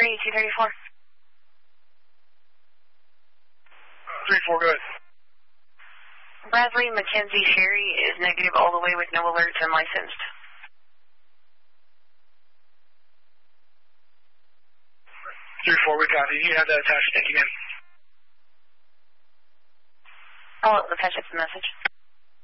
Three, 234. 3-4, good. Bradley Mackenzie Sherry is negative all the way with no alerts and licensed. 3-4, we copy. You have that attached. Thank you, ma'am. I'll attach it to the message.